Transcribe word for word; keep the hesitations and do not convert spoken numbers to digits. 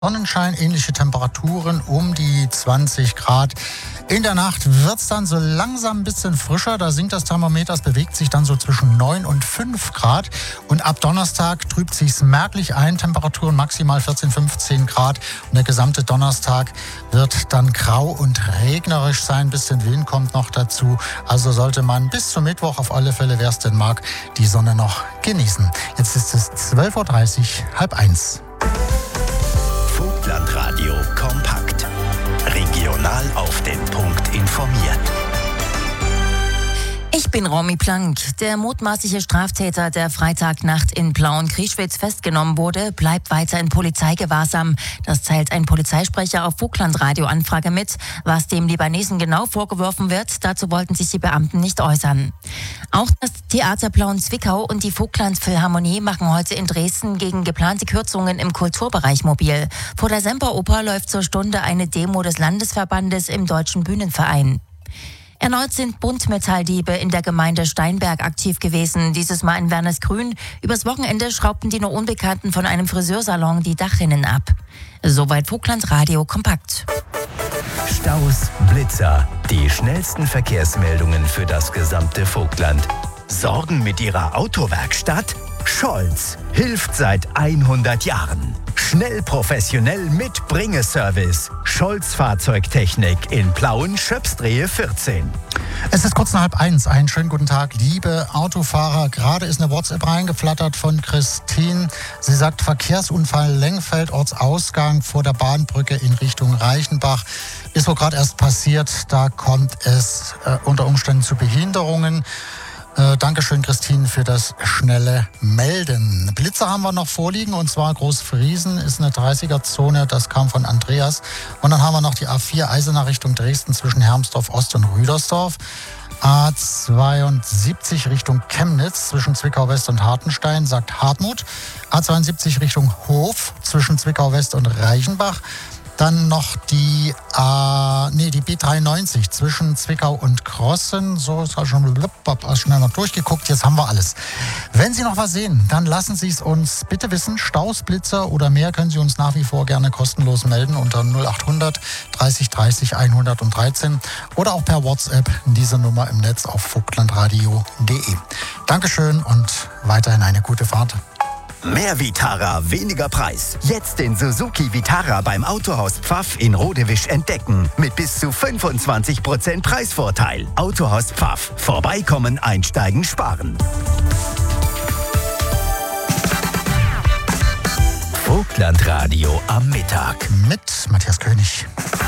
Sonnenschein, ähnliche Temperaturen um die zwanzig Grad. In der Nacht wird es dann so langsam ein bisschen frischer. Da sinkt das Thermometer, es bewegt sich dann so zwischen neun und fünf Grad. Und ab Donnerstag trübt sich es merklich ein. Temperaturen maximal vierzehn, fünfzehn Grad. Und der gesamte Donnerstag wird dann grau und regnerisch sein. Ein bisschen Wind kommt noch dazu. Also sollte man bis zum Mittwoch auf alle Fälle, wer es denn mag, die Sonne noch genießen. Jetzt ist es zwölf Uhr dreißig, halb eins. Vogtlandradio kompakt. Regional auf den Punkt informiert. Ich bin Romy Plank. Der mutmaßliche Straftäter, der Freitagnacht in Plauen-Krieschwitz festgenommen wurde, bleibt weiter in Polizeigewahrsam. Das teilt ein Polizeisprecher auf Vogtlandradio-Anfrage mit. Was dem Libanesen genau vorgeworfen wird, dazu wollten sich die Beamten nicht äußern. Auch das Theater Plauen-Zwickau und die Vogtland-Philharmonie machen heute in Dresden gegen geplante Kürzungen im Kulturbereich mobil. Vor der Semperoper läuft zur Stunde eine Demo des Landesverbandes im Deutschen Bühnenverein. Erneut sind Buntmetalldiebe in der Gemeinde Steinberg aktiv gewesen, dieses Mal in Wernesgrün. Übers Wochenende schraubten die noch Unbekannten von einem Friseursalon die Dachrinnen ab. Soweit Vogtlandradio kompakt. Staus, Blitzer, die schnellsten Verkehrsmeldungen für das gesamte Vogtland. Sorgen mit Ihrer Autowerkstatt? Scholz hilft seit hundert Jahren. Schnell, professionell mit Bringeservice. Scholz Fahrzeugtechnik in Plauen-Schöpsdrehe vierzehn. Es ist kurz nach halb eins. Einen schönen guten Tag, liebe Autofahrer. Gerade ist eine WhatsApp reingeflattert von Christine. Sie sagt, Verkehrsunfall Lengfeld, Ortsausgang vor der Bahnbrücke in Richtung Reichenbach. Ist wohl gerade erst passiert. Da kommt es äh, unter Umständen zu Behinderungen. Äh, Dankeschön, Christine, für das schnelle Melden. Blitzer haben wir noch vorliegen, und zwar Großfriesen ist eine dreißiger-Zone, das kam von Andreas. Und dann haben wir noch die A vier Eisenach Richtung Dresden zwischen Hermsdorf Ost und Rüdersdorf. A zweiundsiebzig Richtung Chemnitz zwischen Zwickau West und Hartenstein, sagt Hartmut. A zweiundsiebzig Richtung Hof zwischen Zwickau West und Reichenbach. Dann noch die, äh, nee, die B dreiundneunzig zwischen Zwickau und Krossen. So ist halt schon schnell noch durchgeguckt. Jetzt haben wir alles. Wenn Sie noch was sehen, dann lassen Sie es uns bitte wissen. Staus, Blitzer oder mehr können Sie uns nach wie vor gerne kostenlos melden unter null achthundert dreißig dreißig hundertdreizehn oder auch per WhatsApp diese Nummer im Netz auf vogtlandradio punkt de. Dankeschön und weiterhin eine gute Fahrt. Mehr Vitara, weniger Preis. Jetzt den Suzuki Vitara beim Autohaus Pfaff in Rodewisch entdecken. Mit bis zu fünfundzwanzig Prozent Preisvorteil. Autohaus Pfaff. Vorbeikommen, einsteigen, sparen. Vogtlandradio am Mittag. Mit Matthias König.